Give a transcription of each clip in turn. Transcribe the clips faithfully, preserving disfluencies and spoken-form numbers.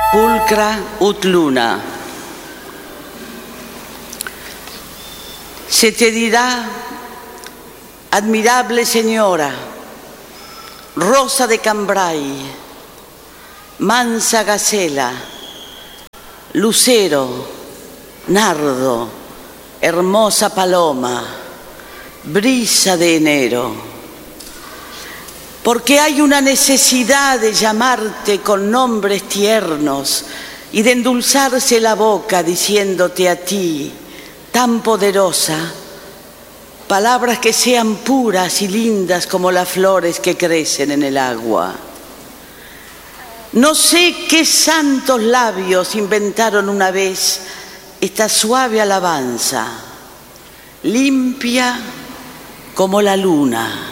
Pulcra ut luna. Se te dirá, admirable señora, rosa de Cambrai, mansa gacela, lucero, nardo, hermosa paloma, brisa de enero. Porque hay una necesidad de llamarte con nombres tiernos y de endulzarse la boca diciéndote a ti, tan poderosa, palabras que sean puras y lindas como las flores que crecen en el agua. No sé qué santos labios inventaron una vez esta suave alabanza, limpia como la luna.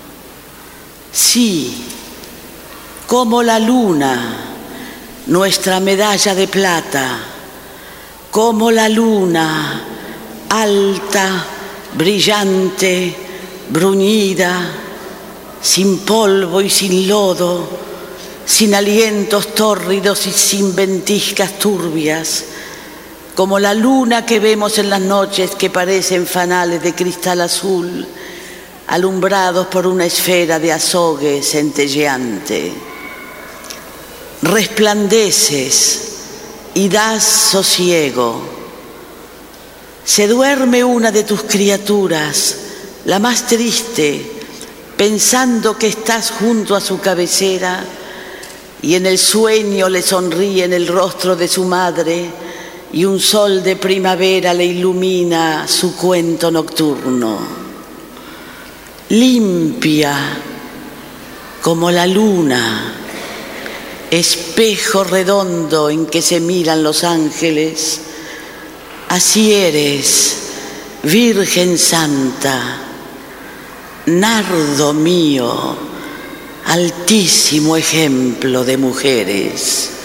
Sí, como la luna, nuestra medalla de plata, como la luna, alta, brillante, bruñida, sin polvo y sin lodo, sin alientos tórridos y sin ventiscas turbias, como la luna que vemos en las noches que parecen fanales de cristal azul, alumbrados por una esfera de azogue centelleante. Resplandeces y das sosiego. Se duerme una de tus criaturas, la más triste, pensando que estás junto a su cabecera y en el sueño le sonríe en el rostro de su madre y un sol de primavera le ilumina su cuento nocturno. Limpia como la luna, espejo redondo en que se miran los ángeles, así eres, Virgen Santa, nardo mío, altísimo ejemplo de mujeres.